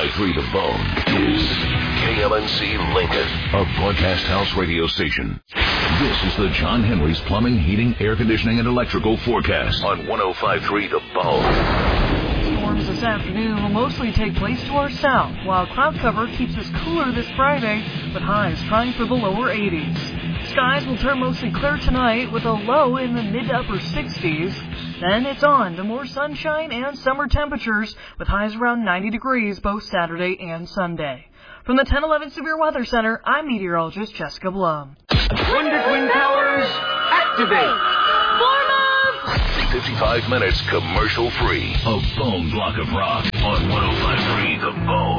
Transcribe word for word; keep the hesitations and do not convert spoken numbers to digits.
five three The Bone is K L N C Lincoln, a broadcast house radio station. This is the John Henry's Plumbing, Heating, Air Conditioning, and Electrical forecast on one oh five point three The Bone. Storms this afternoon will mostly take place to our south, while cloud cover keeps us cooler this Friday, with highs trying for the lower eighties. Skies will turn mostly clear tonight, with a low in the mid to upper sixties. Then it's on to more sunshine and summer temperatures, with highs around ninety degrees both Saturday and Sunday. From the ten eleven Severe Weather Center, I'm meteorologist Jessica Blum. Wonder Twin Towers, activate! fifty-five minutes commercial free. A bone block of rock on one oh five point three The Bone.